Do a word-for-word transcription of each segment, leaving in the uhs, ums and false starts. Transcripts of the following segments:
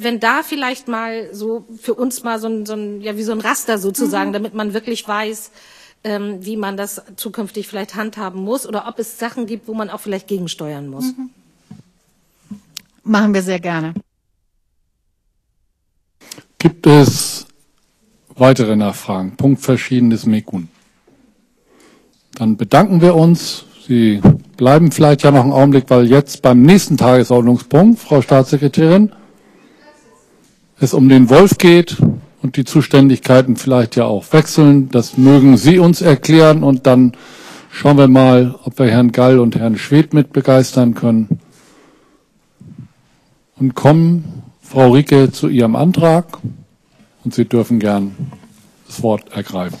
Wenn da vielleicht mal so für uns mal so ein, so ein ja wie so ein Raster sozusagen, mhm. damit man wirklich weiß, ähm, wie man das zukünftig vielleicht handhaben muss oder ob es Sachen gibt, wo man auch vielleicht gegensteuern muss. Mhm. Machen wir sehr gerne. Gibt es weitere Nachfragen? Punkt Verschiedenes Mekun. Dann bedanken wir uns. Sie bleiben vielleicht ja noch einen Augenblick, weil jetzt beim nächsten Tagesordnungspunkt, Frau Staatssekretärin, es um den Wolf geht und die Zuständigkeiten vielleicht ja auch wechseln. Das mögen Sie uns erklären und dann schauen wir mal, ob wir Herrn Gall und Herrn Schwedt mit begeistern können. Und kommen, Frau Rieke, zu Ihrem Antrag und Sie dürfen gern das Wort ergreifen.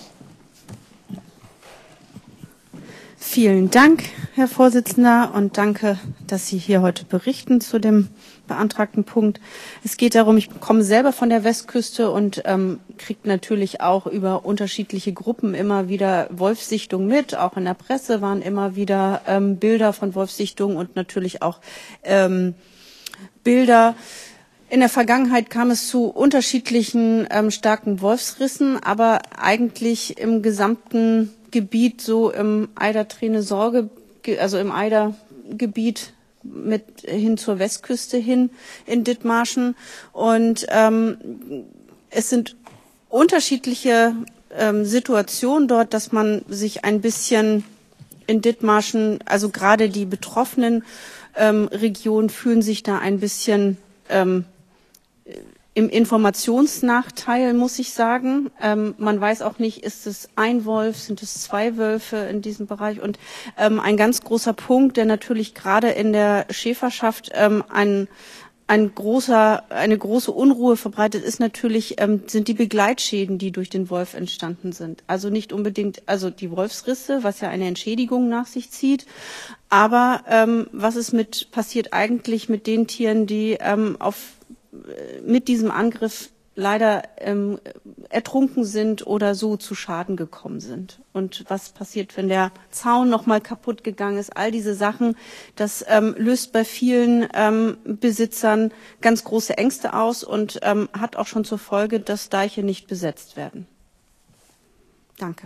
Vielen Dank, Herr Vorsitzender, und danke, dass Sie hier heute berichten zu dem beantragten Punkt. Es geht darum, ich komme selber von der Westküste und ähm, kriege natürlich auch über unterschiedliche Gruppen immer wieder Wolfssichtungen mit. Auch in der Presse waren immer wieder ähm, Bilder von Wolfssichtungen und natürlich auch ähm, Bilder. In der Vergangenheit kam es zu unterschiedlichen ähm, starken Wolfsrissen, aber eigentlich im gesamten Gebiet, so im Eider-Trene-Sorge, also im Eidergebiet mit hin zur Westküste hin in Dithmarschen. Und ähm, es sind unterschiedliche ähm, Situationen dort, dass man sich ein bisschen in Dithmarschen, also gerade die betroffenen ähm, Regionen fühlen sich da ein bisschen ähm, im Informationsnachteil, muss ich sagen. Ähm, man weiß auch nicht, ist es ein Wolf, sind es zwei Wölfe in diesem Bereich? Und ähm, ein ganz großer Punkt, der natürlich gerade in der Schäferschaft ähm, ein, ein großer, eine große Unruhe verbreitet ist, natürlich ähm, sind die Begleitschäden, die durch den Wolf entstanden sind. Also nicht unbedingt, also die Wolfsrisse, was ja eine Entschädigung nach sich zieht, aber ähm, was ist mit passiert eigentlich mit den Tieren, die ähm, auf mit diesem Angriff leider ähm, ertrunken sind oder so zu Schaden gekommen sind. Und was passiert, wenn der Zaun nochmal kaputt gegangen ist? All diese Sachen, das ähm, löst bei vielen ähm, Besitzern ganz große Ängste aus und ähm, hat auch schon zur Folge, dass Deiche nicht besetzt werden. Danke.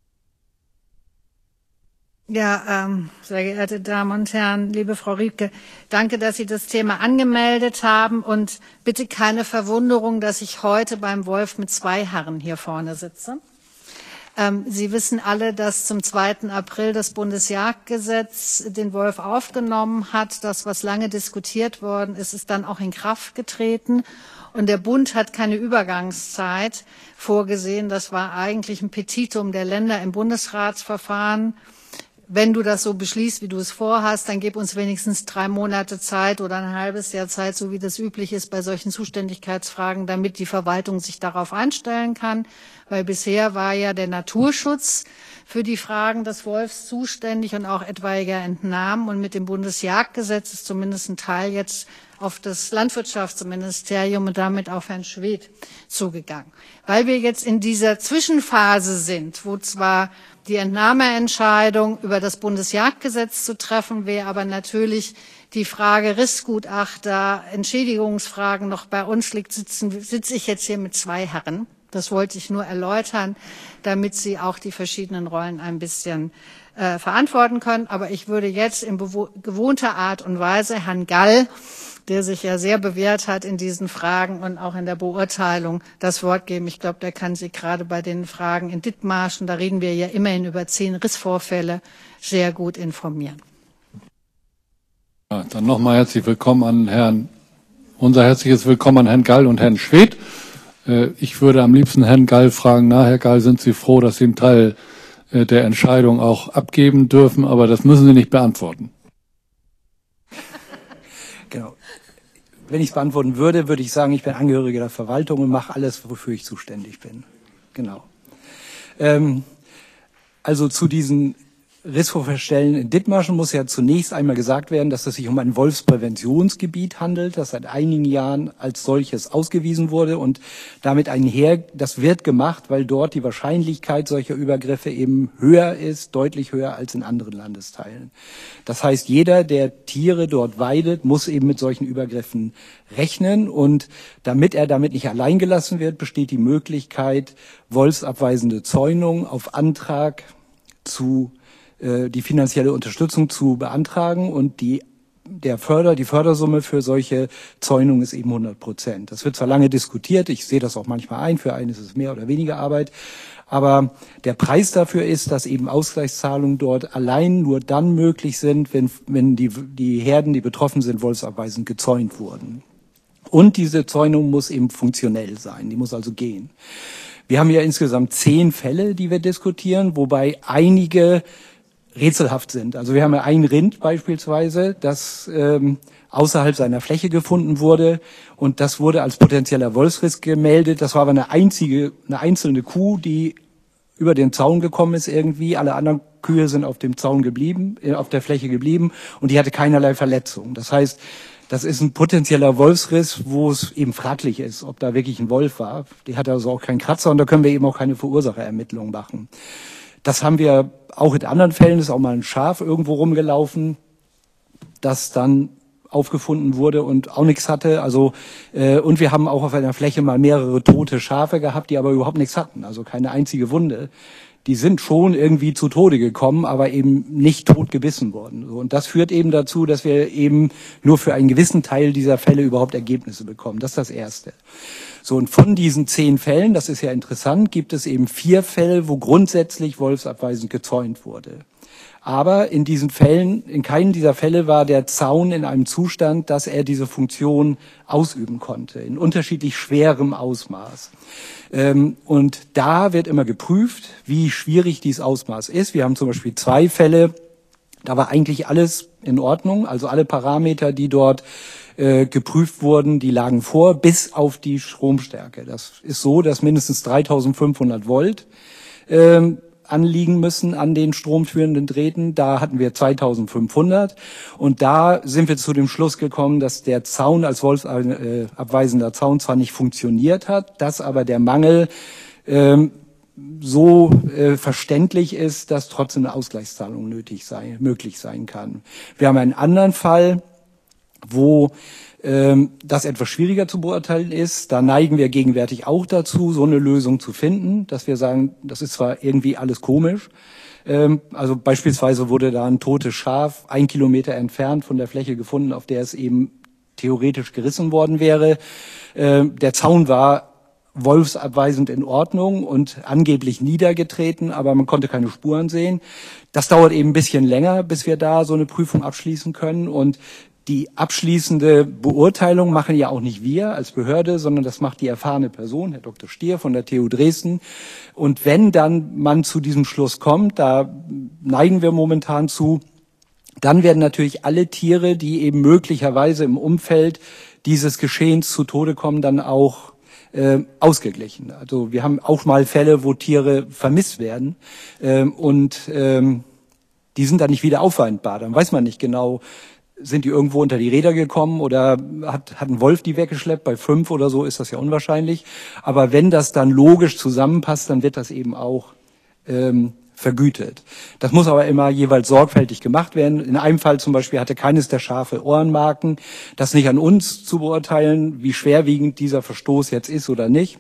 Ja, ähm, sehr geehrte Damen und Herren, liebe Frau Rieke, danke, dass Sie das Thema angemeldet haben und bitte keine Verwunderung, dass ich heute beim Wolf mit zwei Herren hier vorne sitze. Ähm, Sie wissen alle, dass zum zweiten April das Bundesjagdgesetz den Wolf aufgenommen hat. Das, was lange diskutiert worden ist, ist dann auch in Kraft getreten. Und der Bund hat keine Übergangszeit vorgesehen. Das war eigentlich ein Petitum der Länder im Bundesratsverfahren. Wenn du das so beschließt, wie du es vorhast, dann gib uns wenigstens drei Monate Zeit oder ein halbes Jahr Zeit, so wie das üblich ist bei solchen Zuständigkeitsfragen, damit die Verwaltung sich darauf einstellen kann. Weil bisher war ja der Naturschutz für die Fragen des Wolfs zuständig und auch etwaiger Entnahmen. Und mit dem Bundesjagdgesetz ist zumindest ein Teil jetzt auf das Landwirtschaftsministerium und damit auf Herrn Schwedt zugegangen. Weil wir jetzt in dieser Zwischenphase sind, wo zwar die Entnahmeentscheidung über das Bundesjagdgesetz zu treffen wäre, aber natürlich die Frage Rissgutachter, Entschädigungsfragen noch bei uns liegt, sitzen, sitze ich jetzt hier mit zwei Herren. Das wollte ich nur erläutern, damit Sie auch die verschiedenen Rollen ein bisschen äh, verantworten können. Aber ich würde jetzt in gewohnter Art und Weise Herrn Gall, der sich ja sehr bewährt hat in diesen Fragen und auch in der Beurteilung, das Wort geben. Ich glaube, der kann Sie gerade bei den Fragen in Dithmarschen, da reden wir ja immerhin über zehn Rissvorfälle, sehr gut informieren. Ja, dann nochmal herzlich willkommen an Herrn, unser herzliches Willkommen an Herrn Gall und Herrn Schwedt. Ich würde am liebsten Herrn Gall fragen, na, Herr Gall, sind Sie froh, dass Sie einen Teil der Entscheidung auch abgeben dürfen, aber das müssen Sie nicht beantworten. Genau. Wenn ich es beantworten würde, würde ich sagen, ich bin Angehöriger der Verwaltung und mache alles, wofür ich zuständig bin. Genau. Ähm, also zu diesen Risswurfstellen in Dithmarschen muss ja zunächst einmal gesagt werden, dass es sich um ein Wolfspräventionsgebiet handelt, das seit einigen Jahren als solches ausgewiesen wurde und damit einher, das wird gemacht, weil dort die Wahrscheinlichkeit solcher Übergriffe eben höher ist, deutlich höher als in anderen Landesteilen. Das heißt, jeder, der Tiere dort weidet, muss eben mit solchen Übergriffen rechnen und damit er damit nicht allein gelassen wird, besteht die Möglichkeit, wolfsabweisende Zäunung auf Antrag zu die finanzielle Unterstützung zu beantragen und die der Förder, die Fördersumme für solche Zäunung ist eben hundert Prozent. Das wird zwar lange diskutiert, ich sehe das auch manchmal ein, für einen ist es mehr oder weniger Arbeit, aber der Preis dafür ist, dass eben Ausgleichszahlungen dort allein nur dann möglich sind, wenn, wenn die, die Herden, die betroffen sind, wolfsabweisend gezäunt wurden. Und diese Zäunung muss eben funktionell sein, die muss also gehen. Wir haben ja insgesamt zehn Fälle, die wir diskutieren, wobei einige rätselhaft sind. Also wir haben ja ein Rind beispielsweise, das ähm, außerhalb seiner Fläche gefunden wurde und das wurde als potenzieller Wolfsriss gemeldet. Das war aber eine einzige, eine einzelne Kuh, die über den Zaun gekommen ist irgendwie. Alle anderen Kühe sind auf dem Zaun geblieben, äh, auf der Fläche geblieben und die hatte keinerlei Verletzung. Das heißt, das ist ein potenzieller Wolfsriss, wo es eben fraglich ist, ob da wirklich ein Wolf war. Die hatte also auch keinen Kratzer und da können wir eben auch keine Verursacherermittlung machen. Das haben wir auch in anderen Fällen, ist auch mal ein Schaf irgendwo rumgelaufen, das dann aufgefunden wurde und auch nichts hatte. Also äh, und wir haben auch auf einer Fläche mal mehrere tote Schafe gehabt, die aber überhaupt nichts hatten, also keine einzige Wunde. Die sind schon irgendwie zu Tode gekommen, aber eben nicht tot gebissen worden. Und das führt eben dazu, dass wir eben nur für einen gewissen Teil dieser Fälle überhaupt Ergebnisse bekommen. Das ist das Erste. So, und von diesen zehn Fällen, das ist ja interessant, gibt es eben vier Fälle, wo grundsätzlich wolfsabweisend gezäunt wurde. Aber in diesen Fällen, in keinem dieser Fälle war der Zaun in einem Zustand, dass er diese Funktion ausüben konnte, in unterschiedlich schwerem Ausmaß. Und da wird immer geprüft, wie schwierig dieses Ausmaß ist. Wir haben zum Beispiel zwei Fälle, da war eigentlich alles in Ordnung, also alle Parameter, die dort äh, geprüft wurden, die lagen vor, bis auf die Stromstärke. Das ist so, dass mindestens dreitausendfünfhundert Volt äh, anliegen müssen an den stromführenden Drähten. Da hatten wir zweitausendfünfhundert und da sind wir zu dem Schluss gekommen, dass der Zaun als wolfsabweisender Zaun zwar nicht funktioniert hat, dass aber der Mangel äh, so äh, verständlich ist, dass trotzdem eine Ausgleichszahlung nötig sein, möglich sein kann. Wir haben einen anderen Fall, wo ähm, das etwas schwieriger zu beurteilen ist. Da neigen wir gegenwärtig auch dazu, so eine Lösung zu finden, dass wir sagen, das ist zwar irgendwie alles komisch, ähm, also beispielsweise wurde da ein totes Schaf ein Kilometer entfernt von der Fläche gefunden, auf der es eben theoretisch gerissen worden wäre. Ähm, der Zaun war wolfsabweisend in Ordnung und angeblich niedergetreten, aber man konnte keine Spuren sehen. Das dauert eben ein bisschen länger, bis wir da so eine Prüfung abschließen können und die abschließende Beurteilung machen ja auch nicht wir als Behörde, sondern das macht die erfahrene Person, Herr Doktor Stier von der T U Dresden. Und wenn dann man zu diesem Schluss kommt, da neigen wir momentan zu, dann werden natürlich alle Tiere, die eben möglicherweise im Umfeld dieses Geschehens zu Tode kommen, dann auch äh, ausgeglichen. Also wir haben auch mal Fälle, wo Tiere vermisst werden ähm, und ähm, die sind dann nicht wieder auffindbar. Dann weiß man nicht genau, sind die irgendwo unter die Räder gekommen oder hat, hat ein Wolf die weggeschleppt? Bei fünf oder so ist das ja unwahrscheinlich. Aber wenn das dann logisch zusammenpasst, dann wird das eben auch ähm, vergütet. Das muss aber immer jeweils sorgfältig gemacht werden. In einem Fall zum Beispiel hatte keines der Schafe Ohrenmarken. Das nicht an uns zu beurteilen, wie schwerwiegend dieser Verstoß jetzt ist oder nicht.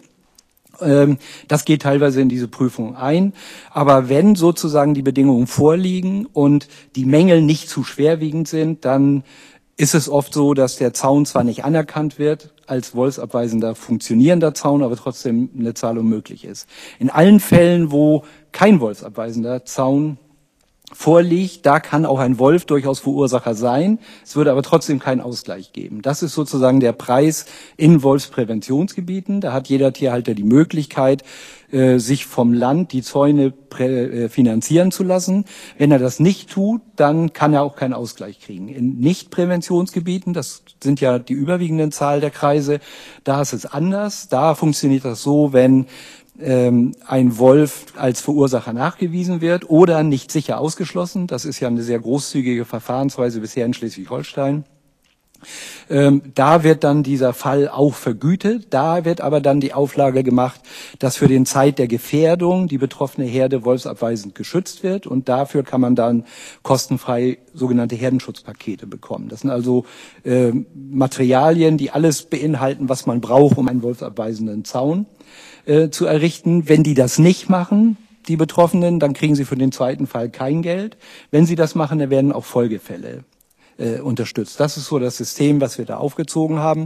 Das geht teilweise in diese Prüfung ein. Aber wenn sozusagen die Bedingungen vorliegen und die Mängel nicht zu schwerwiegend sind, dann ist es oft so, dass der Zaun zwar nicht anerkannt wird als wolfsabweisender funktionierender Zaun, aber trotzdem eine Zahlung möglich ist. In allen Fällen, wo kein wolfsabweisender Zaun vorliegt, da kann auch ein Wolf durchaus Verursacher sein. Es würde aber trotzdem keinen Ausgleich geben. Das ist sozusagen der Preis in Wolfspräventionsgebieten. Da hat jeder Tierhalter die Möglichkeit, äh, sich vom Land die Zäune prä- äh, finanzieren zu lassen. Wenn er das nicht tut, dann kann er auch keinen Ausgleich kriegen. In Nicht-Präventionsgebieten, das sind ja die überwiegenden Zahl der Kreise, da ist es anders. Da funktioniert das so, wenn ähm, ein Wolf als Verursacher nachgewiesen wird oder nicht sicher ausgeschlossen. Das ist ja eine sehr großzügige Verfahrensweise bisher in Schleswig-Holstein. Ähm, da wird dann dieser Fall auch vergütet. Da wird aber dann die Auflage gemacht, dass für den Zeit der Gefährdung die betroffene Herde wolfsabweisend geschützt wird. Und dafür kann man dann kostenfrei sogenannte Herdenschutzpakete bekommen. Das sind also äh, Materialien, die alles beinhalten, was man braucht, um einen wolfsabweisenden Zaun äh, zu errichten. Wenn die das nicht machen, die Betroffenen, dann kriegen sie für den zweiten Fall kein Geld. Wenn sie das machen, dann werden auch Folgefälle Äh, unterstützt. Das ist so das System, was wir da aufgezogen haben.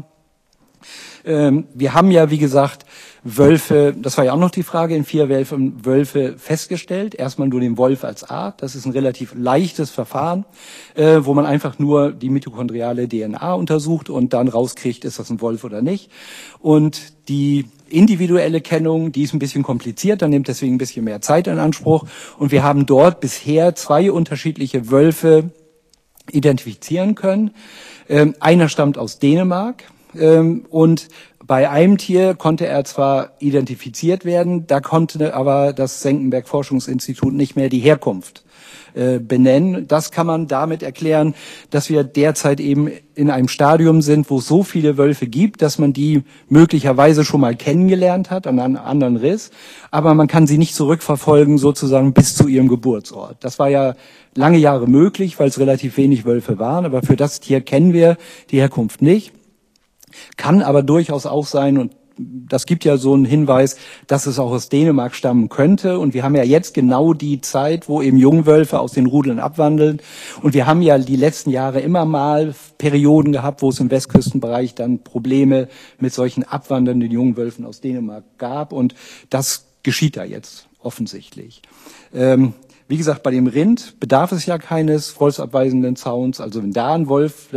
Ähm, wir haben ja, wie gesagt, Wölfe, das war ja auch noch die Frage, in vier Wölfen Wölfe festgestellt. Erstmal nur den Wolf als Art. Das ist ein relativ leichtes Verfahren, äh, wo man einfach nur die mitochondriale D N A untersucht und dann rauskriegt, ist das ein Wolf oder nicht. Und die individuelle Kennung, die ist ein bisschen komplizierter, nimmt deswegen ein bisschen mehr Zeit in Anspruch. Und wir haben dort bisher zwei unterschiedliche Wölfe identifizieren können. Ähm, einer stammt aus Dänemark ähm, und bei einem Tier konnte er zwar identifiziert werden, da konnte aber das Senckenberg-Forschungsinstitut nicht mehr die Herkunft äh, benennen. Das kann man damit erklären, dass wir derzeit eben in einem Stadium sind, wo es so viele Wölfe gibt, dass man die möglicherweise schon mal kennengelernt hat an einem anderen Riss, aber man kann sie nicht zurückverfolgen sozusagen bis zu ihrem Geburtsort. Das war ja lange Jahre möglich, weil es relativ wenig Wölfe waren, aber für das Tier kennen wir die Herkunft nicht. Kann aber durchaus auch sein, und das gibt ja so einen Hinweis, dass es auch aus Dänemark stammen könnte. Und wir haben ja jetzt genau die Zeit, wo eben Jungwölfe aus den Rudeln abwandeln. Und wir haben ja die letzten Jahre immer mal Perioden gehabt, wo es im Westküstenbereich dann Probleme mit solchen abwandernden Jungwölfen aus Dänemark gab. Und das geschieht da jetzt offensichtlich. Ähm, Wie gesagt, bei dem Rind bedarf es ja keines wolfsabweisenden Zauns. Also wenn da ein Wolf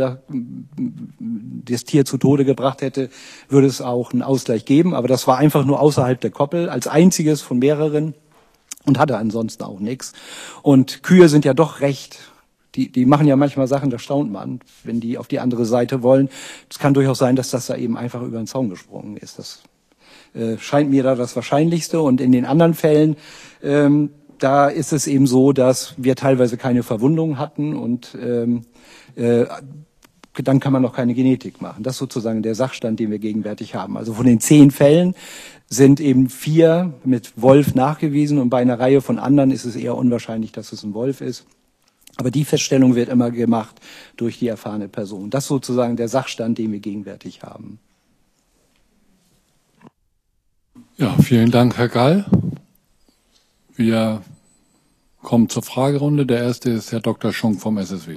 das Tier zu Tode gebracht hätte, würde es auch einen Ausgleich geben. Aber das war einfach nur außerhalb der Koppel, als einziges von mehreren und hatte ansonsten auch nichts. Und Kühe sind ja doch recht, die, die machen ja manchmal Sachen, da staunt man, wenn die auf die andere Seite wollen. Es kann durchaus sein, dass das da eben einfach über den Zaun gesprungen ist. Das äh, scheint mir da das Wahrscheinlichste. Und in den anderen Fällen ähm, da ist es eben so, dass wir teilweise keine Verwundungen hatten und ähm, äh, dann kann man noch keine Genetik machen. Das ist sozusagen der Sachstand, den wir gegenwärtig haben. Also von den zehn Fällen sind eben vier mit Wolf nachgewiesen und bei einer Reihe von anderen ist es eher unwahrscheinlich, dass es ein Wolf ist. Aber die Feststellung wird immer gemacht durch die erfahrene Person. Das ist sozusagen der Sachstand, den wir gegenwärtig haben. Ja, vielen Dank, Herr Gall. Wir kommen zur Fragerunde. Der erste ist Herr Doktor Schunk vom S S W.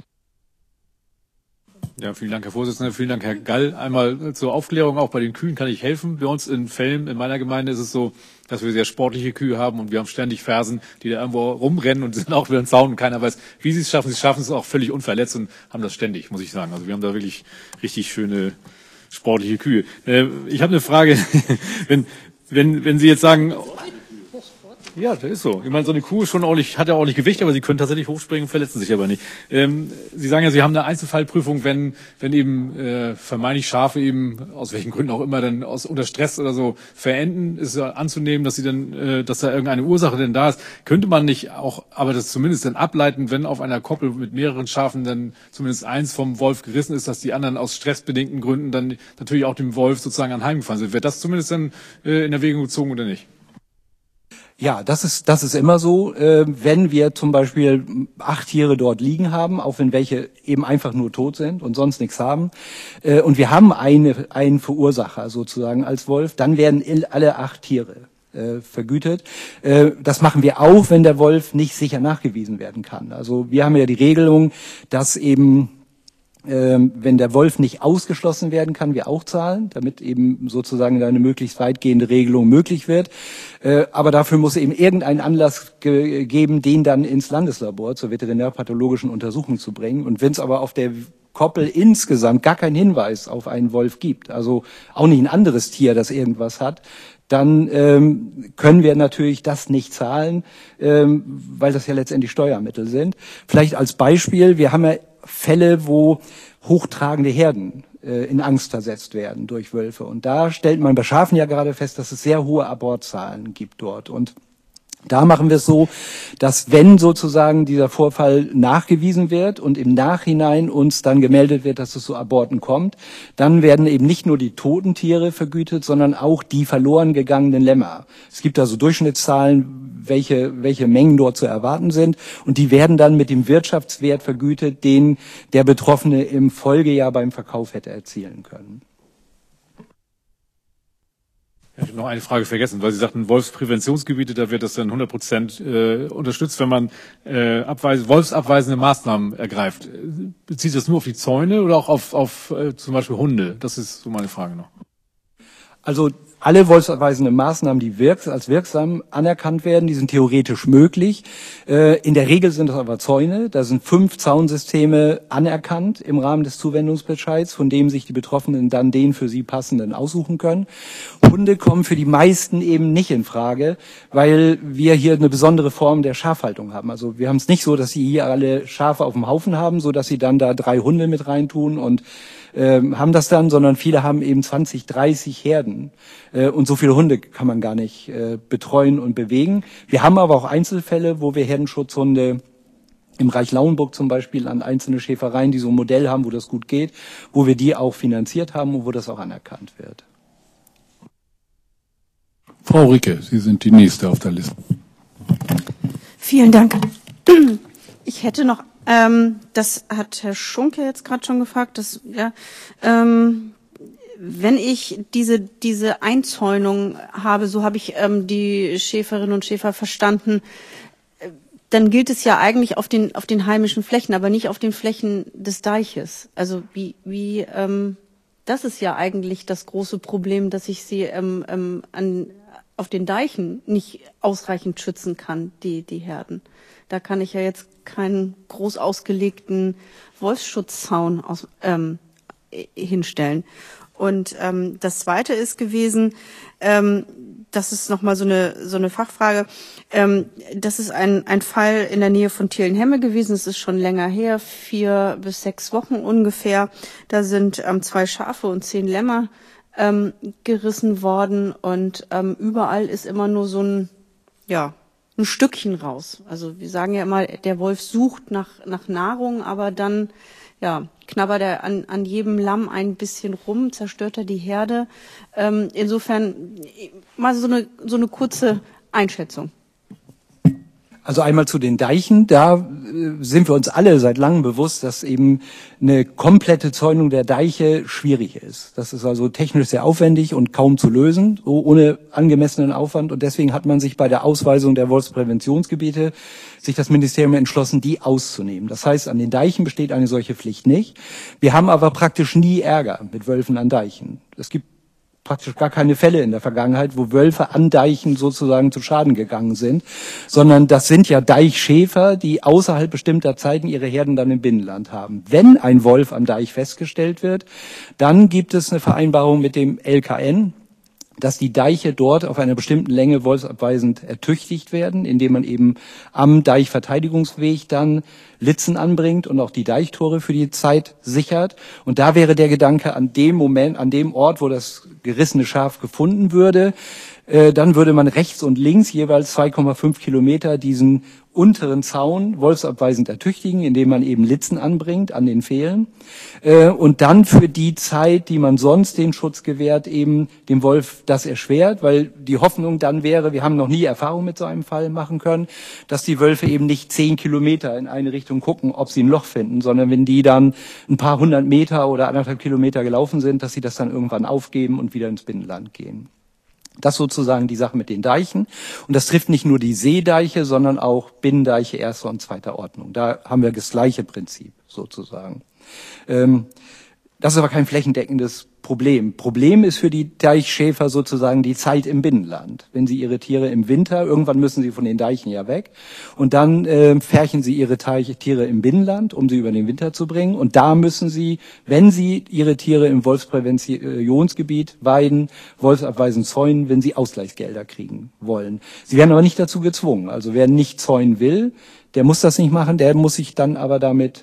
Ja, vielen Dank, Herr Vorsitzender. Vielen Dank, Herr Gall. Einmal zur Aufklärung. Auch bei den Kühen kann ich helfen. Bei uns in Velm, in meiner Gemeinde, ist es so, dass wir sehr sportliche Kühe haben und wir haben ständig Fersen, die da irgendwo rumrennen und sind auch wieder ein Zaun und keiner weiß, wie sie es schaffen. Sie schaffen es auch völlig unverletzt und haben das ständig, muss ich sagen. Also wir haben da wirklich richtig schöne sportliche Kühe. Äh, ich habe eine Frage. wenn, wenn, wenn Sie jetzt sagen, ja, das ist so. Ich meine, so eine Kuh ist schon ordentlich, hat ja ordentlich Gewicht, aber sie können tatsächlich hochspringen, verletzen sich aber nicht. Ähm, Sie sagen ja, Sie haben eine Einzelfallprüfung, wenn, wenn eben äh, vermeintlich Schafe eben, aus welchen Gründen auch immer, dann aus, unter Stress oder so verenden, ist ja anzunehmen, dass sie dann, äh, dass da irgendeine Ursache denn da ist. Könnte man nicht auch, aber das zumindest dann ableiten, wenn auf einer Koppel mit mehreren Schafen dann zumindest eins vom Wolf gerissen ist, dass die anderen aus stressbedingten Gründen dann natürlich auch dem Wolf sozusagen anheimgefallen sind. Wird das zumindest dann äh, in Erwägung gezogen oder nicht? Ja, das ist, das ist immer so. Äh, wenn wir zum Beispiel acht Tiere dort liegen haben, auch wenn welche eben einfach nur tot sind und sonst nichts haben, äh, und wir haben eine, einen Verursacher sozusagen als Wolf, dann werden alle acht Tiere äh, vergütet. Äh, das machen wir auch, wenn der Wolf nicht sicher nachgewiesen werden kann. Also wir haben ja die Regelung, dass eben Ähm, wenn der Wolf nicht ausgeschlossen werden kann, wir auch zahlen, damit eben sozusagen eine möglichst weitgehende Regelung möglich wird. Äh, aber dafür muss eben irgendein Anlass ge- geben, den dann ins Landeslabor zur veterinärpathologischen Untersuchung zu bringen. Und wenn es aber auf der Koppel insgesamt gar keinen Hinweis auf einen Wolf gibt, also auch nicht ein anderes Tier, das irgendwas hat, dann ähm, können wir natürlich das nicht zahlen, ähm, weil das ja letztendlich Steuermittel sind. Vielleicht als Beispiel, wir haben ja Fälle, wo hochtragende Herden äh, in Angst versetzt werden durch Wölfe. Und da stellt man bei Schafen ja gerade fest, dass es sehr hohe Abortzahlen gibt dort. Und da machen wir es so, dass wenn sozusagen dieser Vorfall nachgewiesen wird und im Nachhinein uns dann gemeldet wird, dass es zu Aborten kommt, dann werden eben nicht nur die toten Tiere vergütet, sondern auch die verloren gegangenen Lämmer. Es gibt also Durchschnittszahlen, welche, welche Mengen dort zu erwarten sind, und die werden dann mit dem Wirtschaftswert vergütet, den der Betroffene im Folgejahr beim Verkauf hätte erzielen können. Ich habe noch eine Frage vergessen, weil Sie sagten, Wolfspräventionsgebiete, da wird das dann hundert Prozent äh, unterstützt, wenn man äh, abweis- wolfsabweisende Maßnahmen ergreift. Bezieht das nur auf die Zäune oder auch auf, auf äh, zum Beispiel Hunde? Das ist so meine Frage noch. Also alle wolfsabweisende Maßnahmen, die wirks als wirksam anerkannt werden, die sind theoretisch möglich. Äh, in der Regel sind das aber Zäune. Da sind fünf Zaunsysteme anerkannt im Rahmen des Zuwendungsbescheids, von dem sich die Betroffenen dann den für sie passenden aussuchen können. Hunde kommen für die meisten eben nicht in Frage, weil wir hier eine besondere Form der Schafhaltung haben. Also wir haben es nicht so, dass sie hier alle Schafe auf dem Haufen haben, so dass sie dann da drei Hunde mit reintun und Ähm, haben das dann, sondern viele haben eben zwanzig, dreißig Herden, äh, und so viele Hunde kann man gar nicht äh, betreuen und bewegen. Wir haben aber auch Einzelfälle, wo wir Herdenschutzhunde im Reich Lauenburg zum Beispiel an einzelne Schäfereien, die so ein Modell haben, wo das gut geht, wo wir die auch finanziert haben und wo das auch anerkannt wird. Frau Ricke, Sie sind die Nächste auf der Liste. Vielen Dank. Ich hätte noch Ähm, das hat Herr Schunke jetzt gerade schon gefragt, dass, ja, ähm, wenn ich diese, diese Einzäunung habe, so habe ich ähm, die Schäferinnen und Schäfer verstanden, äh, dann gilt es ja eigentlich auf den, auf den heimischen Flächen, aber nicht auf den Flächen des Deiches. Also wie, wie, ähm, das ist ja eigentlich das große Problem, dass ich sie ähm, ähm, an, auf den Deichen nicht ausreichend schützen kann, die, die Herden. Da kann ich ja jetzt keinen groß ausgelegten Wolfsschutzzaun aus, ähm, hinstellen. Und ähm, das Zweite ist gewesen, ähm, das ist nochmal so eine so eine Fachfrage. Ähm, das ist ein ein Fall in der Nähe von Thielen-Hemme gewesen. Es ist schon länger her, vier bis sechs Wochen ungefähr. Da sind ähm, zwei Schafe und zehn Lämmer ähm, gerissen worden, und ähm, überall ist immer nur so ein, ja, ein Stückchen raus. Also wir sagen ja immer, der Wolf sucht nach nach Nahrung, aber dann, ja, knabbert er an an jedem Lamm ein bisschen rum, zerstört er die Herde. Ähm, insofern mal so eine so eine kurze Einschätzung. Also einmal zu den Deichen, da äh, sind wir uns alle seit langem bewusst, dass eben eine komplette Zäunung der Deiche schwierig ist. Das ist also technisch sehr aufwendig und kaum zu lösen, so ohne angemessenen Aufwand. Und deswegen hat man sich bei der Ausweisung der Wolfspräventionsgebiete sich das Ministerium entschlossen, die auszunehmen. Das heißt, an den Deichen besteht eine solche Pflicht nicht. Wir haben aber praktisch nie Ärger mit Wölfen an Deichen. Es gibt praktisch gar keine Fälle in der Vergangenheit, wo Wölfe an Deichen sozusagen zu Schaden gegangen sind, sondern das sind ja Deichschäfer, die außerhalb bestimmter Zeiten ihre Herden dann im Binnenland haben. Wenn ein Wolf am Deich festgestellt wird, dann gibt es eine Vereinbarung mit dem L K N, dass die Deiche dort auf einer bestimmten Länge wolfsabweisend ertüchtigt werden, indem man eben am Deichverteidigungsweg dann Litzen anbringt und auch die Deichtore für die Zeit sichert. Und da wäre der Gedanke, an dem Moment, an dem Ort, wo das gerissene Schaf gefunden würde, äh, dann würde man rechts und links jeweils zwei Komma fünf Kilometer diesen unteren Zaun wolfsabweisend ertüchtigen, indem man eben Litzen anbringt an den Pfählen, äh, und dann für die Zeit, die man sonst den Schutz gewährt, eben dem Wolf das erschwert, weil die Hoffnung dann wäre, wir haben noch nie Erfahrung mit so einem Fall machen können, dass die Wölfe eben nicht zehn Kilometer in eine Richtung gucken, ob sie ein Loch finden, sondern wenn die dann ein paar hundert Meter oder anderthalb Kilometer gelaufen sind, dass sie das dann irgendwann aufgeben und wieder ins Binnenland gehen. Das sozusagen die Sache mit den Deichen. Und das trifft nicht nur die Seedeiche, sondern auch Binnendeiche erster und zweiter Ordnung. Da haben wir das gleiche Prinzip sozusagen. Ähm, das ist aber kein flächendeckendes Problem. Problem ist für die Deichschäfer sozusagen die Zeit im Binnenland. Wenn sie ihre Tiere im Winter, irgendwann müssen sie von den Deichen ja weg, und dann äh, färchen sie ihre Teich, Tiere im Binnenland, um sie über den Winter zu bringen. Und da müssen sie, wenn sie ihre Tiere im Wolfspräventionsgebiet weiden, wolfsabweisend zäunen, wenn sie Ausgleichsgelder kriegen wollen. Sie werden aber nicht dazu gezwungen. Also wer nicht zäunen will, der muss das nicht machen, der muss sich dann aber damit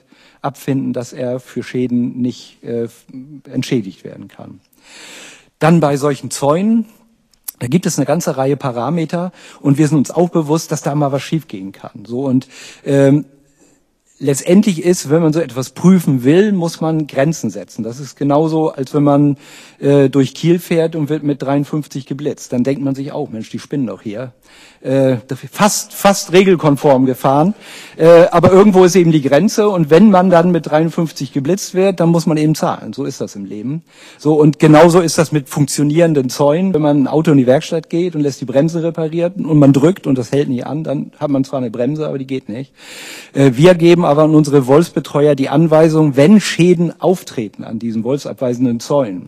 abfinden, dass er für Schäden nicht äh, entschädigt werden kann. Dann bei solchen Zäunen, da gibt es eine ganze Reihe Parameter und wir sind uns auch bewusst, dass da mal was schiefgehen kann. So und ähm, letztendlich ist, wenn man so etwas prüfen will, muss man Grenzen setzen. Das ist genauso, als wenn man äh, durch Kiel fährt und wird mit dreiundfünfzig geblitzt. Dann denkt man sich auch, Mensch, die spinnen doch hier. Äh, fast, fast regelkonform gefahren. Äh, aber irgendwo ist eben die Grenze und wenn man dann mit dreiundfünfzig geblitzt wird, dann muss man eben zahlen. So ist das im Leben. So und genauso ist das mit funktionierenden Zäunen. Wenn man ein Auto in die Werkstatt geht und lässt die Bremse reparieren und man drückt und das hält nicht an, dann hat man zwar eine Bremse, aber die geht nicht. Äh, wir geben aber an unsere Wolfsbetreuer die Anweisung, wenn Schäden auftreten an diesen wolfsabweisenden Zäunen,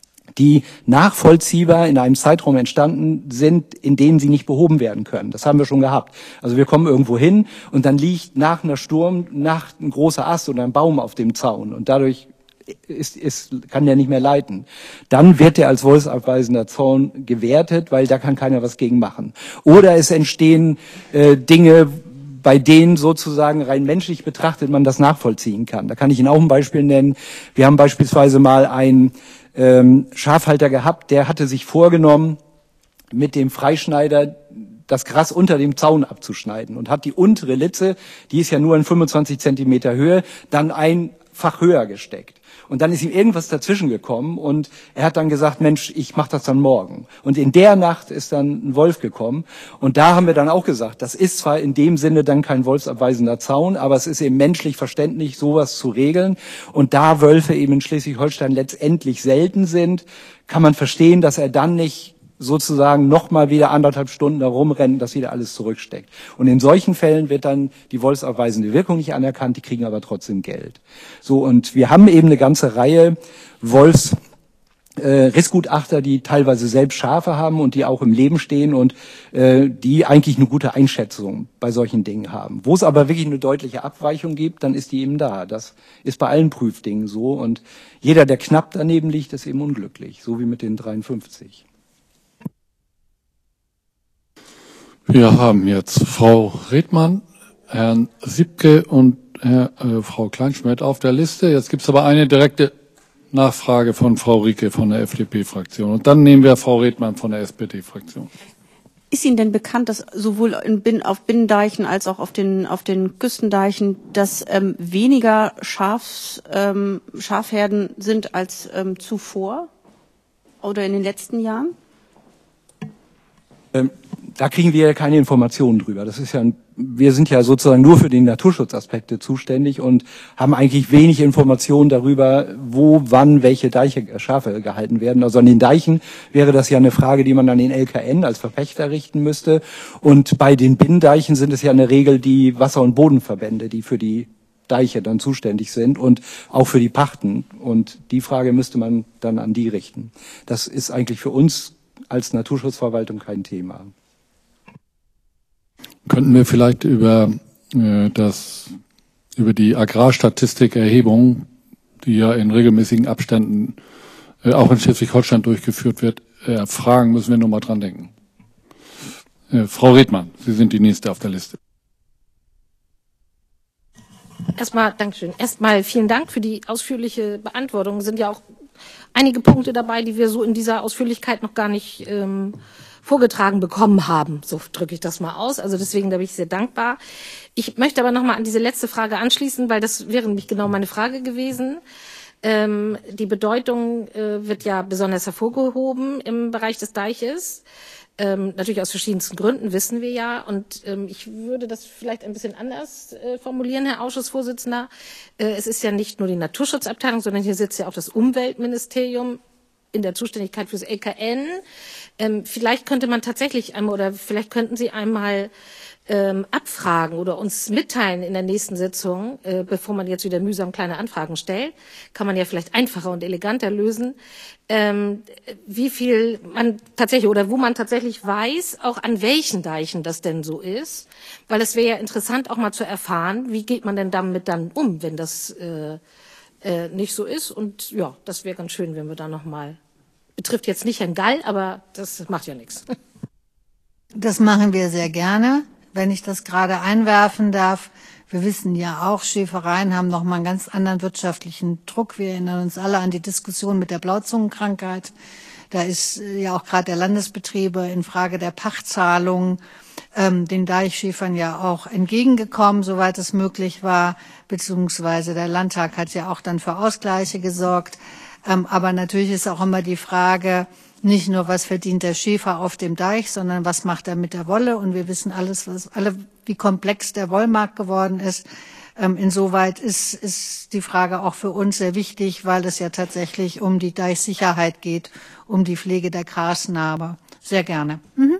die nachvollziehbar in einem Zeitraum entstanden sind, in dem sie nicht behoben werden können. Das haben wir schon gehabt. Also wir kommen irgendwo hin und dann liegt nach einer Sturmnacht ein großer Ast oder ein Baum auf dem Zaun und dadurch ist, ist, kann der nicht mehr leiten. Dann wird der als wolfsabweisender Zaun gewertet, weil da kann keiner was gegen machen. Oder es entstehen äh, Dinge, bei denen sozusagen rein menschlich betrachtet man das nachvollziehen kann. Da kann ich Ihnen auch ein Beispiel nennen. Wir haben beispielsweise mal einen ähm, Schafhalter gehabt, der hatte sich vorgenommen, mit dem Freischneider das Gras unter dem Zaun abzuschneiden und hat die untere Litze, die ist ja nur in fünfundzwanzig Zentimeter Höhe, dann ein Fach höher gesteckt. Und dann ist ihm irgendwas dazwischen gekommen und er hat dann gesagt, Mensch, ich mache das dann morgen. Und in der Nacht ist dann ein Wolf gekommen und da haben wir dann auch gesagt, das ist zwar in dem Sinne dann kein wolfsabweisender Zaun, aber es ist eben menschlich verständlich, sowas zu regeln. Und da Wölfe eben in Schleswig-Holstein letztendlich selten sind, kann man verstehen, dass er dann nicht sozusagen nochmal wieder anderthalb Stunden da rumrennen, dass wieder alles zurücksteckt. Und in solchen Fällen wird dann die wolfsabweisende Wirkung nicht anerkannt, die kriegen aber trotzdem Geld. So, und wir haben eben eine ganze Reihe Wolfs äh, Rissgutachter, die teilweise selbst Schafe haben und die auch im Leben stehen und äh, die eigentlich eine gute Einschätzung bei solchen Dingen haben. Wo es aber wirklich eine deutliche Abweichung gibt, dann ist die eben da. Das ist bei allen Prüfdingen so und jeder, der knapp daneben liegt, ist eben unglücklich, so wie mit den dreiundfünfzig. Wir haben jetzt Frau Redmann, Herrn Siebke und Herr, äh, Frau Kleinschmidt auf der Liste. Jetzt gibt es aber eine direkte Nachfrage von Frau Rieke von der F D P-Fraktion. Und dann nehmen wir Frau Redmann von der S P D-Fraktion. Ist Ihnen denn bekannt, dass sowohl in Bin, auf Binnendeichen als auch auf den, auf den Küstendeichen, dass ähm, weniger Schafs, ähm, Schafherden sind als ähm, zuvor oder in den letzten Jahren? Ähm, da kriegen wir keine Informationen drüber. Das ist ja, ein, wir sind ja sozusagen nur für die Naturschutzaspekte zuständig und haben eigentlich wenig Informationen darüber, wo, wann, welche Deiche, Schafe gehalten werden. Also an den Deichen wäre das ja eine Frage, die man an den L K N als Verpächter richten müsste. Und bei den Binnendeichen sind es ja in der Regel die Wasser- und Bodenverbände, die für die Deiche dann zuständig sind und auch für die Pachten. Und die Frage müsste man dann an die richten. Das ist eigentlich für uns als Naturschutzverwaltung kein Thema. Könnten wir vielleicht über äh, das über die Agrarstatistikerhebung, die ja in regelmäßigen Abständen äh, auch in Schleswig-Holstein durchgeführt wird, äh, fragen, müssen wir nur mal dran denken. Äh, Frau Redmann, Sie sind die nächste auf der Liste. Erstmal, Dankeschön. Erstmal vielen Dank für die ausführliche Beantwortung. Es sind ja auch einige Punkte dabei, die wir so in dieser Ausführlichkeit noch gar nicht ähm, vorgetragen bekommen haben. So drücke ich das mal aus. Also deswegen, da bin ich sehr dankbar. Ich möchte aber noch mal an diese letzte Frage anschließen, weil das wäre nämlich genau meine Frage gewesen. Ähm, die Bedeutung äh, wird ja besonders hervorgehoben im Bereich des Deiches. Ähm, natürlich aus verschiedensten Gründen, wissen wir ja. Und ähm, ich würde das vielleicht ein bisschen anders äh, formulieren, Herr Ausschussvorsitzender. Äh, es ist ja nicht nur die Naturschutzabteilung, sondern hier sitzt ja auch das Umweltministerium in der Zuständigkeit fürs L K N. Ähm, vielleicht könnte man tatsächlich einmal oder vielleicht könnten Sie einmal ähm, abfragen oder uns mitteilen in der nächsten Sitzung, äh, bevor man jetzt wieder mühsam kleine Anfragen stellt, kann man ja vielleicht einfacher und eleganter lösen, ähm, wie viel man tatsächlich oder wo man tatsächlich weiß, auch an welchen Deichen das denn so ist, weil es wäre ja interessant auch mal zu erfahren, wie geht man denn damit dann um, wenn das äh, äh, nicht so ist. Und ja, das wäre ganz schön, wenn wir da noch mal, betrifft jetzt nicht Herrn Gall, aber das macht ja nichts. Das machen wir sehr gerne. Wenn ich das gerade einwerfen darf, Wir wissen ja auch, Schäfereien haben noch mal einen ganz anderen wirtschaftlichen Druck. Wir erinnern uns alle an die Diskussion mit der Blauzungenkrankheit. Da ist ja auch gerade der Landesbetriebe in Frage der Pachtzahlungen ähm, den Deichschäfern ja auch entgegengekommen, soweit es möglich war, beziehungsweise der Landtag hat ja auch dann für Ausgleiche gesorgt. Ähm, aber natürlich ist auch immer die Frage, nicht nur, was verdient der Schäfer auf dem Deich, sondern was macht er mit der Wolle? Und wir wissen alles, was, alle, wie komplex der Wollmarkt geworden ist. Ähm, insoweit ist, ist die Frage auch für uns sehr wichtig, weil es ja tatsächlich um die Deichsicherheit geht, um die Pflege der Grasnarbe. Sehr gerne. Mhm.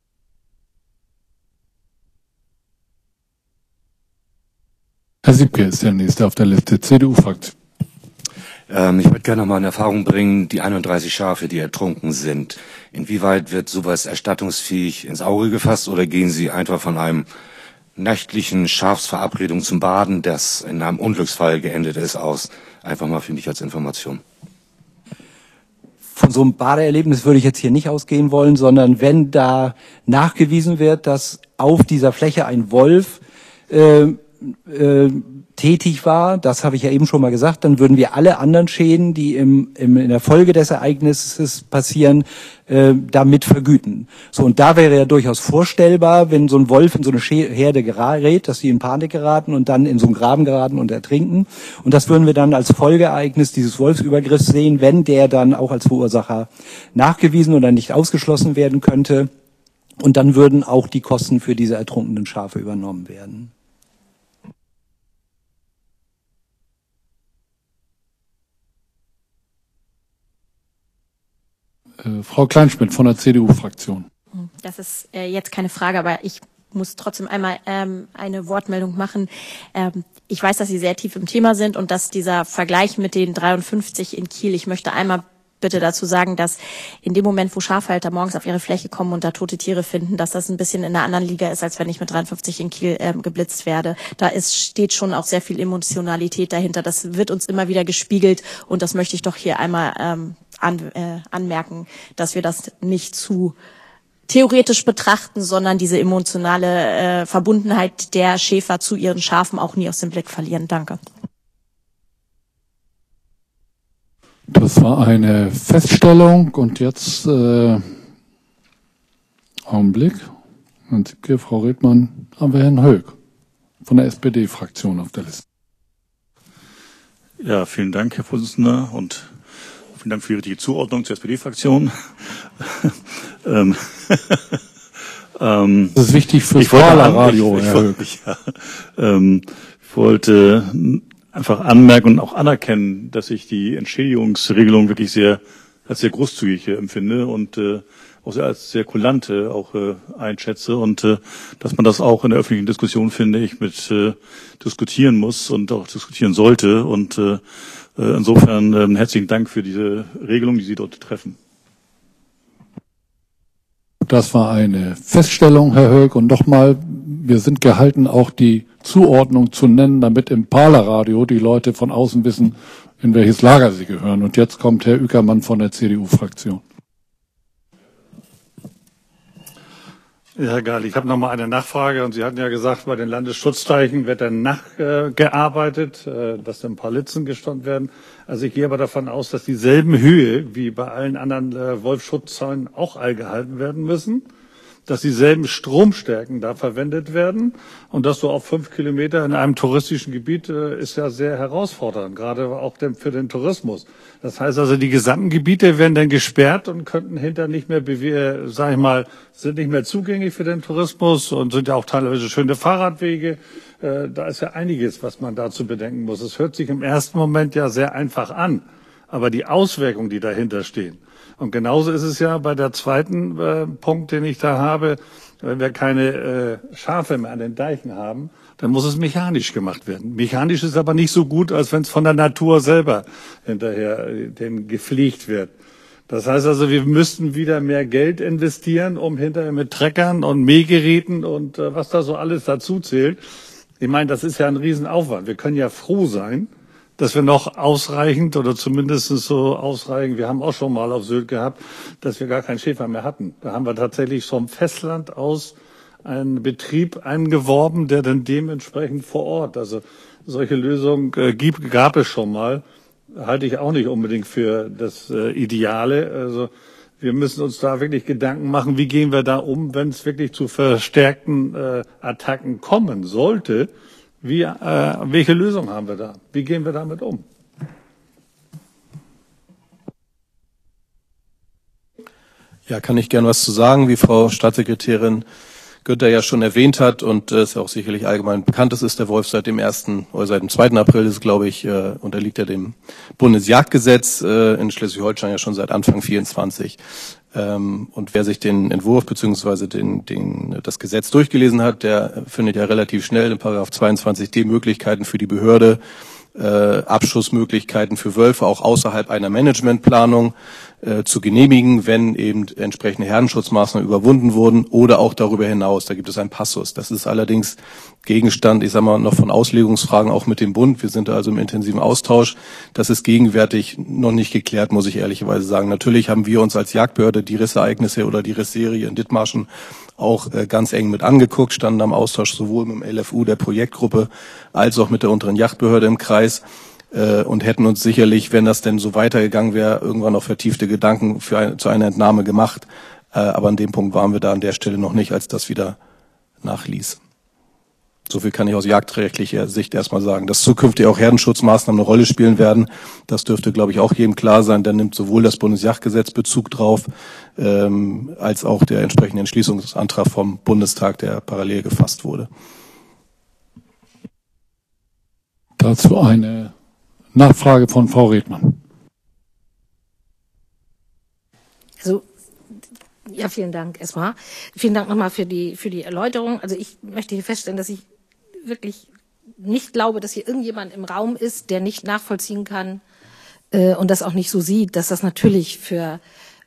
Herr Siebke ist der Nächste auf der Liste, C D U-Fraktion. Ähm, ich würde gerne noch mal in Erfahrung bringen, die einunddreißig Schafe, die ertrunken sind. Inwieweit wird sowas erstattungsfähig ins Auge gefasst oder gehen Sie einfach von einem nächtlichen Schafsverabredung zum Baden, das in einem Unglücksfall geendet ist, aus? Einfach mal für mich als Information. Von so einem Badeerlebnis würde ich jetzt hier nicht ausgehen wollen, sondern wenn da nachgewiesen wird, dass auf dieser Fläche ein Wolf äh, äh, tätig war, das habe ich ja eben schon mal gesagt, dann würden wir alle anderen Schäden, die im, im, in der Folge des Ereignisses passieren, äh, damit vergüten. So, und da wäre ja durchaus vorstellbar, wenn so ein Wolf in so eine Herde gerät, dass sie in Panik geraten und dann in so einen Graben geraten und ertrinken. Und das würden wir dann als Folgeereignis dieses Wolfsübergriffs sehen, wenn der dann auch als Verursacher nachgewiesen oder nicht ausgeschlossen werden könnte. Und dann würden auch die Kosten für diese ertrunkenen Schafe übernommen werden. Äh, Frau Kleinschmidt von der C D U-Fraktion. Das ist äh, jetzt keine Frage, aber ich muss trotzdem einmal ähm, eine Wortmeldung machen. Ähm, ich weiß, dass Sie sehr tief im Thema sind und dass dieser Vergleich mit den dreiundfünfzig in Kiel, ich möchte einmal bitte dazu sagen, dass in dem Moment, wo Schafhalter morgens auf ihre Fläche kommen und da tote Tiere finden, dass das ein bisschen in einer anderen Liga ist, als wenn ich mit dreiundfünfzig in Kiel ähm, geblitzt werde. Da ist, steht schon auch sehr viel Emotionalität dahinter. Das wird uns immer wieder gespiegelt und das möchte ich doch hier einmal ähm, an, äh, anmerken, dass wir das nicht zu theoretisch betrachten, sondern diese emotionale äh, Verbundenheit der Schäfer zu ihren Schafen auch nie aus dem Blick verlieren. Danke. Das war eine Feststellung und jetzt äh, Augenblick. Herrn Siebke, Frau Redmann, haben wir Herrn Höck von der S P D-Fraktion auf der Liste. Ja, vielen Dank, Herr Vorsitzender, und vielen Dank für die richtige Zuordnung zur S P D-Fraktion. ähm, ähm, das ist wichtig für das Radio, Herr Höck. Ich, ja, ähm, ich wollte einfach anmerken und auch anerkennen, dass ich die Entschädigungsregelung wirklich sehr als sehr großzügig äh, empfinde und äh, auch sehr, als sehr kulant äh, auch äh, einschätze und äh, dass man das auch in der öffentlichen Diskussion, finde ich, mit äh, diskutieren muss und auch diskutieren sollte. Und äh, insofern äh, herzlichen Dank für diese Regelung, die Sie dort treffen. Das war eine Feststellung, Herr Höck. Und nochmal, wir sind gehalten, auch die Zuordnung zu nennen, damit im Parlerradio die Leute von außen wissen, in welches Lager sie gehören. Und jetzt kommt Herr Ueckermann von der C D U-Fraktion. Ja, Herr Geil, ich habe noch mal eine Nachfrage. Und Sie hatten ja gesagt, bei den Landesschutzzeichen wird dann nachgearbeitet, äh, dass dann ein paar Litzen gestanden werden. Also ich gehe aber davon aus, dass dieselben Höhe wie bei allen anderen äh, Wolfschutzzäunen auch eingehalten werden müssen, dass dieselben Stromstärken da verwendet werden und dass so auf fünf Kilometer in einem touristischen Gebiet äh, ist ja sehr herausfordernd, gerade auch dem, für den Tourismus. Das heißt also, die gesamten Gebiete werden dann gesperrt und könnten hinter nicht mehr, äh, sag ich mal, sind nicht mehr zugänglich für den Tourismus und sind ja auch teilweise schöne Fahrradwege. Äh, da ist ja einiges, was man dazu bedenken muss. Es hört sich im ersten Moment ja sehr einfach an, aber die Auswirkungen, die dahinter stehen. Und genauso ist es ja bei der zweiten äh, Punkt, den ich da habe. Wenn wir keine äh, Schafe mehr an den Deichen haben, dann muss es mechanisch gemacht werden. Mechanisch ist aber nicht so gut, als wenn es von der Natur selber hinterher äh, den gepflegt wird. Das heißt also, wir müssten wieder mehr Geld investieren, um hinterher mit Treckern und Mähgeräten und äh, was da so alles dazu zählt. Ich meine, das ist ja ein Riesenaufwand. Wir können ja froh sein, dass wir noch ausreichend oder zumindest so ausreichend, wir haben auch schon mal auf Sylt gehabt, dass wir gar keinen Schäfer mehr hatten. Da haben wir tatsächlich vom Festland aus einen Betrieb angeworben, der dann dementsprechend vor Ort, also solche Lösungen äh, gibt, gab es schon mal, halte ich auch nicht unbedingt für das äh, Ideale. Also wir müssen uns da wirklich Gedanken machen, wie gehen wir da um, wenn es wirklich zu verstärkten äh, Attacken kommen sollte. Wie, äh, welche Lösung haben wir da? Wie gehen wir damit um? Ja, kann ich gern was zu sagen, wie Frau Staatssekretärin Günther ja schon erwähnt hat und es äh, auch sicherlich allgemein bekannt ist, ist der Wolf seit dem ersten oder seit dem zweiten April, ist glaube ich, äh, unterliegt er dem Bundesjagdgesetz äh, in Schleswig-Holstein ja schon seit Anfang vierundzwanzig. Ähm, und wer sich den Entwurf beziehungsweise den, den, das Gesetz durchgelesen hat, der findet ja relativ schnell in Paragraph zweiundzwanzig d Möglichkeiten für die Behörde, äh, Abschussmöglichkeiten für Wölfe auch außerhalb einer Managementplanung äh, zu genehmigen, wenn eben entsprechende Herdenschutzmaßnahmen überwunden wurden oder auch darüber hinaus. Da gibt es einen Passus. Das ist allerdings Gegenstand, ich sage mal, noch von Auslegungsfragen auch mit dem Bund. Wir sind da also im intensiven Austausch. Das ist gegenwärtig noch nicht geklärt, muss ich ehrlicherweise sagen. Natürlich haben wir uns als Jagdbehörde die Rissereignisse oder die Rissserie in Dithmarschen auch äh, ganz eng mit angeguckt, standen am Austausch sowohl mit dem L F U, der Projektgruppe, als auch mit der unteren Jagdbehörde im Kreis äh, und hätten uns sicherlich, wenn das denn so weitergegangen wäre, irgendwann noch vertiefte Gedanken für ein, zu einer Entnahme gemacht. Äh, aber an dem Punkt waren wir da an der Stelle noch nicht, als das wieder nachließ. So viel kann ich aus jagdrechtlicher Sicht erstmal sagen. Dass zukünftig auch Herdenschutzmaßnahmen eine Rolle spielen werden, das dürfte, glaube ich, auch jedem klar sein. Da nimmt sowohl das Bundesjagdgesetz Bezug drauf, ähm, als auch der entsprechende Entschließungsantrag vom Bundestag, der parallel gefasst wurde. Dazu eine Nachfrage von Frau Redmann. Also, ja, vielen Dank erstmal. Vielen Dank nochmal für die, für die Erläuterung. Also ich möchte hier feststellen, dass ich wirklich nicht glaube, dass hier irgendjemand im Raum ist, der nicht nachvollziehen kann äh, und das auch nicht so sieht, dass das natürlich für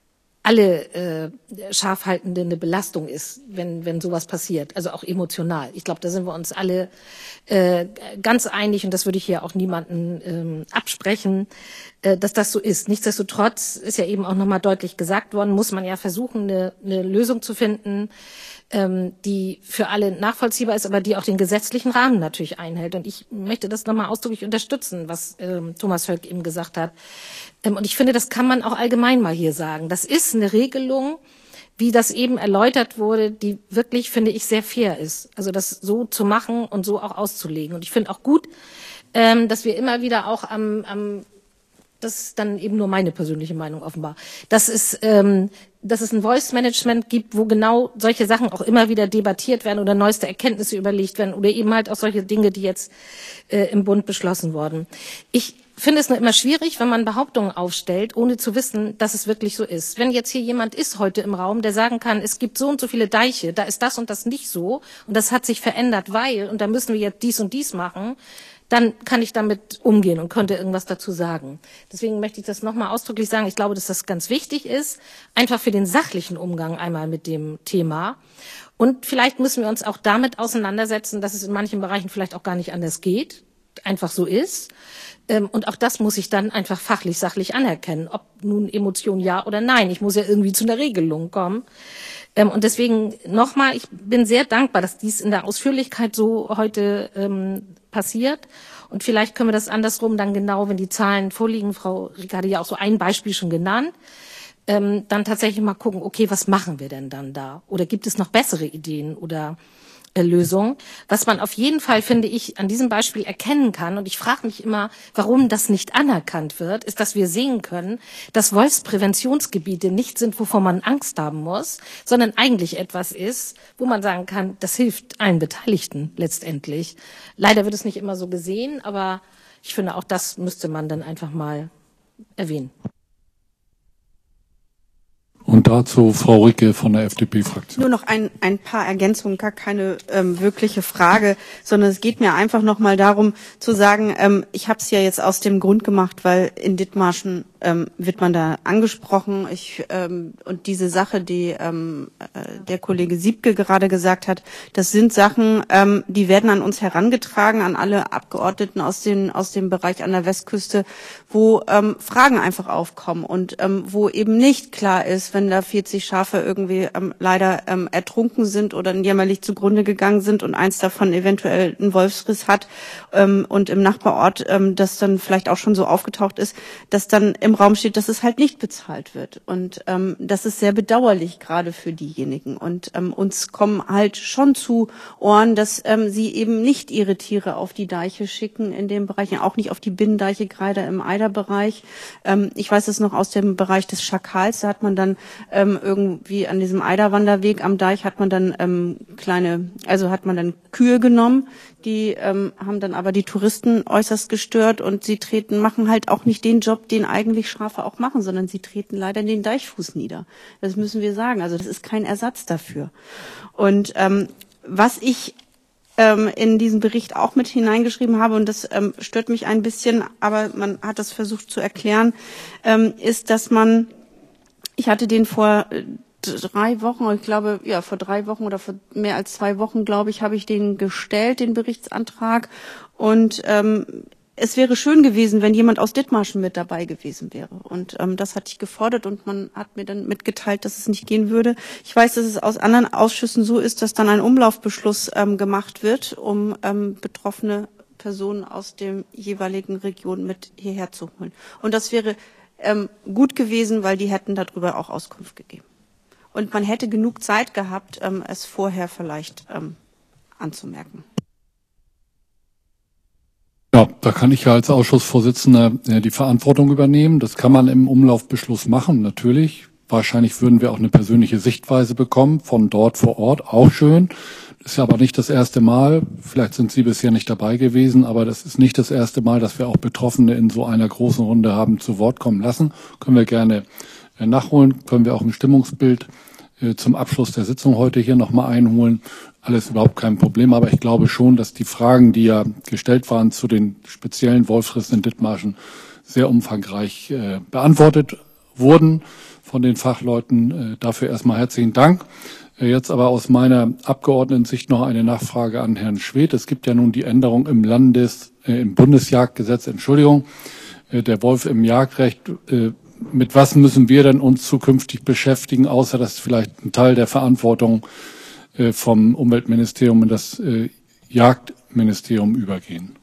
alle äh, Schafhaltende eine Belastung ist, wenn wenn sowas passiert, also auch emotional. Ich glaube, da sind wir uns alle äh, ganz einig und das würde ich hier auch niemanden ähm, absprechen, äh, dass das so ist. Nichtsdestotrotz ist ja eben auch nochmal deutlich gesagt worden, muss man ja versuchen, eine, eine Lösung zu finden, ähm, die für alle nachvollziehbar ist, aber die auch den gesetzlichen Rahmen natürlich einhält. Und ich möchte das nochmal ausdrücklich unterstützen, was ähm, Thomas Völk eben gesagt hat. Ähm, und ich finde, das kann man auch allgemein mal hier sagen. Das ist eine Regelung, wie das eben erläutert wurde, die wirklich, finde ich, sehr fair ist. Also das so zu machen und so auch auszulegen. Und ich finde auch gut, ähm, dass wir immer wieder auch am, am das ist dann eben nur meine persönliche Meinung offenbar, dass es, ähm, dass es ein Voice-Management gibt, wo genau solche Sachen auch immer wieder debattiert werden oder neueste Erkenntnisse überlegt werden oder eben halt auch solche Dinge, die jetzt äh, im Bund beschlossen wurden. Ich finde es nur immer schwierig, wenn man Behauptungen aufstellt, ohne zu wissen, dass es wirklich so ist. Wenn jetzt hier jemand ist heute im Raum, der sagen kann, es gibt so und so viele Deiche, da ist das und das nicht so und das hat sich verändert, weil, und da müssen wir jetzt dies und dies machen, dann kann ich damit umgehen und könnte irgendwas dazu sagen. Deswegen möchte ich das nochmal ausdrücklich sagen. Ich glaube, dass das ganz wichtig ist, einfach für den sachlichen Umgang einmal mit dem Thema. Und vielleicht müssen wir uns auch damit auseinandersetzen, dass es in manchen Bereichen vielleicht auch gar nicht anders geht, einfach so ist. Und auch das muss ich dann einfach fachlich, sachlich anerkennen, ob nun Emotion ja oder nein. Ich muss ja irgendwie zu einer Regelung kommen. Und deswegen nochmal, ich bin sehr dankbar, dass dies in der Ausführlichkeit so heute ähm, passiert. Und vielleicht können wir das andersrum dann genau, wenn die Zahlen vorliegen, Frau Riccardi ja auch so ein Beispiel schon genannt, ähm, dann tatsächlich mal gucken, okay, was machen wir denn dann da? Oder gibt es noch bessere Ideen oder Lösung. Was man auf jeden Fall, finde ich, an diesem Beispiel erkennen kann, und ich frage mich immer, warum das nicht anerkannt wird, ist, dass wir sehen können, dass Wolfspräventionsgebiete nicht sind, wovor man Angst haben muss, sondern eigentlich etwas ist, wo man sagen kann, das hilft allen Beteiligten letztendlich. Leider wird es nicht immer so gesehen, aber ich finde, auch das müsste man dann einfach mal erwähnen. Und dazu Frau Ricke von der F D P-Fraktion. Nur noch ein, ein paar Ergänzungen, gar keine ähm, wirkliche Frage, sondern es geht mir einfach noch mal darum zu sagen, ähm, ich habe es ja jetzt aus dem Grund gemacht, weil in Dithmarschen ähm, wird man da angesprochen. Ich, ähm, und diese Sache, die ähm, äh, der Kollege Siebke gerade gesagt hat, das sind Sachen, ähm, die werden an uns herangetragen, an alle Abgeordneten aus, den, aus dem Bereich an der Westküste, wo ähm, Fragen einfach aufkommen und ähm, wo eben nicht klar ist, dass wenn da vierzig Schafe irgendwie ähm, leider ähm, ertrunken sind oder jämmerlich zugrunde gegangen sind und eins davon eventuell einen Wolfsriss hat ähm, und im Nachbarort ähm, das dann vielleicht auch schon so aufgetaucht ist, dass dann im Raum steht, dass es halt nicht bezahlt wird. Und ähm, das ist sehr bedauerlich, gerade für diejenigen. Und ähm, uns kommen halt schon zu Ohren, dass ähm, sie eben nicht ihre Tiere auf die Deiche schicken in dem Bereich, auch nicht auf die Binnendeiche, gerade im Eiderbereich. Ähm, ich weiß es noch aus dem Bereich des Schakals, da hat man dann ähm, irgendwie an diesem Eiderwanderweg am Deich hat man dann ähm, kleine, also hat man dann Kühe genommen, die ähm, haben dann aber die Touristen äußerst gestört und sie treten, machen halt auch nicht den Job, den eigentlich Schafe auch machen, sondern sie treten leider den Deichfuß nieder. Das müssen wir sagen. Also das ist kein Ersatz dafür. Und ähm, was ich ähm, in diesen Bericht auch mit hineingeschrieben habe, und das ähm, stört mich ein bisschen, aber man hat das versucht zu erklären, ähm, ist, dass man, ich hatte den vor äh, drei Wochen, ich glaube, ja, vor drei Wochen oder vor mehr als zwei Wochen, glaube ich, habe ich den gestellt, den Berichtsantrag. Und ähm, es wäre schön gewesen, wenn jemand aus Dithmarschen mit dabei gewesen wäre. Und ähm, das hatte ich gefordert und man hat mir dann mitgeteilt, dass es nicht gehen würde. Ich weiß, dass es aus anderen Ausschüssen so ist, dass dann ein Umlaufbeschluss ähm, gemacht wird, um ähm, betroffene Personen aus der jeweiligen Region mit hierher zu holen. Und das wäre ähm, gut gewesen, weil die hätten darüber auch Auskunft gegeben. Und man hätte genug Zeit gehabt, ähm, es vorher vielleicht ähm, anzumerken. Ja, da kann ich ja als Ausschussvorsitzender äh, die Verantwortung übernehmen. Das kann man im Umlaufbeschluss machen, natürlich. Wahrscheinlich würden wir auch eine persönliche Sichtweise bekommen, von dort vor Ort, auch schön. Das ist ja aber nicht das erste Mal. Vielleicht sind Sie bisher nicht dabei gewesen, aber das ist nicht das erste Mal, dass wir auch Betroffene in so einer großen Runde haben zu Wort kommen lassen. Können wir gerne nachholen, können wir auch ein Stimmungsbild äh, zum Abschluss der Sitzung heute hier nochmal einholen. Alles überhaupt kein Problem, aber ich glaube schon, dass die Fragen, die ja gestellt waren zu den speziellen Wolfsrissen in Dithmarschen, sehr umfangreich äh, beantwortet wurden von den Fachleuten. Äh, dafür erstmal herzlichen Dank. Äh, jetzt aber aus meiner Abgeordnetensicht noch eine Nachfrage an Herrn Schwedt. Es gibt ja nun die Änderung im Landes, äh, im Bundesjagdgesetz, Entschuldigung, äh, der Wolf im Jagdrecht. Äh, Mit was müssen wir denn uns zukünftig beschäftigen, außer dass vielleicht ein Teil der Verantwortung äh, vom Umweltministerium in das äh, Jagdministerium übergehen?